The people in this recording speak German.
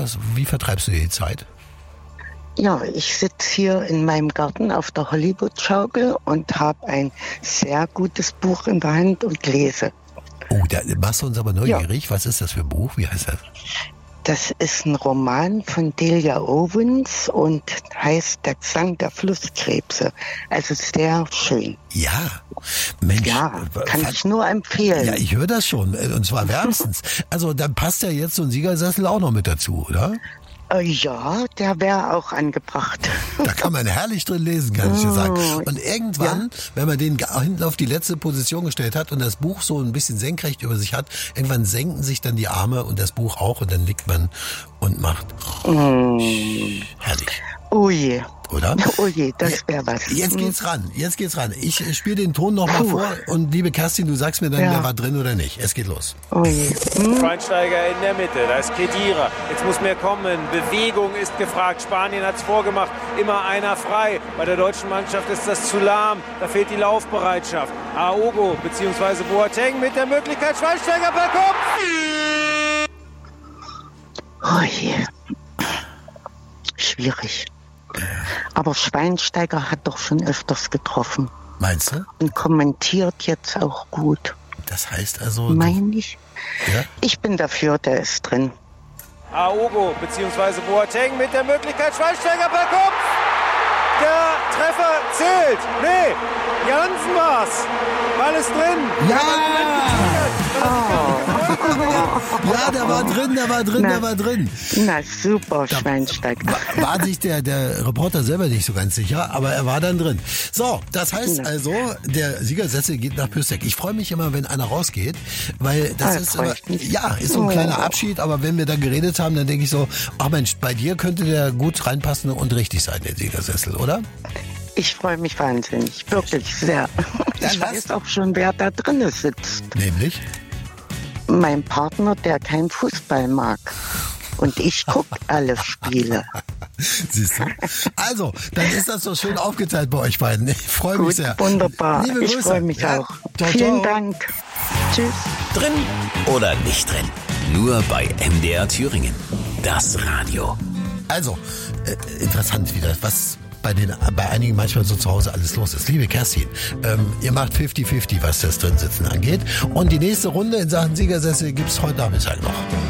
Wie vertreibst du dir die Zeit? Ja, ich sitze hier in meinem Garten auf der Hollywood-Schaukel und habe ein sehr gutes Buch in der Hand und lese. Oh, da machst du uns aber neugierig. Ja. Was ist das für ein Buch? Wie heißt das? Das ist ein Roman von Delia Owens und heißt Der Gesang der Flusskrebse. Also sehr schön. Ja, Mensch. Ja, kann ich nur empfehlen. Ja, ich höre das schon. Und zwar wärmstens. Also dann passt ja jetzt so ein Siegersessel auch noch mit dazu, oder? Ja, der wäre auch angebracht. Da kann man herrlich drin lesen, kann ich dir sagen. Und irgendwann, wenn man den hinten auf die letzte Position gestellt hat und das Buch so ein bisschen senkrecht über sich hat, irgendwann senken sich dann die Arme und das Buch auch und dann liegt man und macht herrlich. Oh je. Oder? Oh je, das wäre was. Jetzt geht's ran. Ich spiele den Ton nochmal vor und liebe Kerstin, du sagst mir dann, wer war drin oder nicht. Es geht los. Oh je. Schweinsteiger in der Mitte, da ist Khedira. Jetzt muss mehr kommen. Bewegung ist gefragt. Spanien hat's vorgemacht. Immer einer frei. Bei der deutschen Mannschaft ist das zu lahm. Da fehlt die Laufbereitschaft. Aogo bzw. Boateng mit der Möglichkeit. Schweinsteiger per Kopf. Oh je. Schwierig. Aber Schweinsteiger hat doch schon öfters getroffen. Meinst du? Und kommentiert jetzt auch gut. Das heißt also... Meine ich? Ja? Ich bin dafür, der ist drin. Aogo bzw. Boateng mit der Möglichkeit. Schweinsteiger per Kopf. Der Treffer zählt. Nee, Jansen war's. Ball ist drin. Ja! Ja, der war drin. Na super, Schweinsteiger. War sich der Reporter selber nicht so ganz sicher, aber er war dann drin. So, das heißt also, der Siegersessel geht nach Püstek. Ich freue mich immer, wenn einer rausgeht, weil das ist so ein kleiner Abschied, aber wenn wir dann geredet haben, dann denke ich so, ach Mensch, bei dir könnte der gut reinpassen und richtig sein, der Siegersessel, oder? Ich freue mich wahnsinnig, wirklich sehr. Ich weiß auch schon, wer da drin sitzt. Nämlich? Mein Partner, der keinen Fußball mag. Und ich gucke alle Spiele. Siehst du? Also, dann ist das so schön aufgeteilt bei euch beiden. Ich freue mich sehr. Wunderbar. Liebe Grüße. Ich freue mich auch. Ciao, Vielen ciao. Dank. Tschüss. Drin oder nicht drin? Nur bei MDR Thüringen. Das Radio. Also, interessant wieder, was bei einigen manchmal so zu Hause alles los ist. Liebe Kerstin, ihr macht 50-50, was das Drinsitzen angeht. Und die nächste Runde in Sachen Siegersessel gibt's heute Nachmittag noch.